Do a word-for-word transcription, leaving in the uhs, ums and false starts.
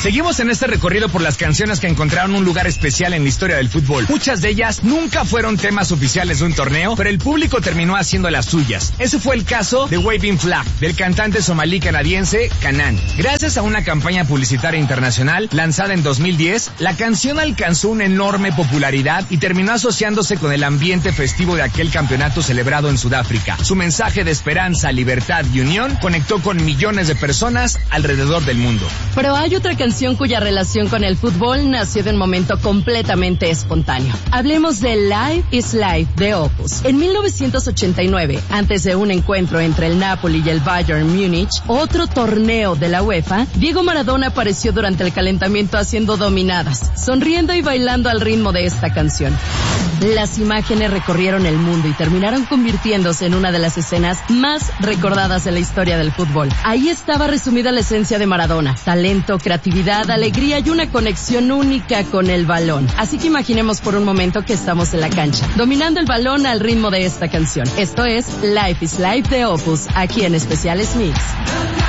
Seguimos en este recorrido por las canciones que encontraron un lugar especial en la historia del fútbol. Muchas de ellas nunca fueron temas oficiales de un torneo, pero el público terminó haciendo las suyas. Ese fue el caso de Waving Flag, del cantante somalí canadiense Kanan. Gracias a una campaña publicitaria internacional lanzada en dos mil diez, la canción alcanzó una enorme popularidad y terminó asociándose con el ambiente festivo de aquel campeonato celebrado en Sudáfrica. Su mensaje de esperanza, libertad y unión conectó con millones de personas alrededor del mundo. Pero hay otra canción cuya relación con el fútbol nació de un momento completamente espontáneo. Hablemos de Life is Life de Opus. En mil novecientos ochenta y nueve, antes de un encuentro entre el Napoli y el Bayern Múnich, otro torneo de la UEFA, Diego Maradona apareció durante el calentamiento haciendo dominadas, sonriendo y bailando al ritmo de esta canción. Las imágenes recorrieron el mundo y terminaron convirtiéndose en una de las escenas más recordadas en la historia del fútbol. Ahí estaba resumida la esencia de Maradona: talento, creatividad, alegría y una conexión única con el balón. Así que imaginemos por un momento que estamos en la cancha, dominando el balón al ritmo de esta canción. Esto es Life is Life de Opus, aquí en Especiales Mix.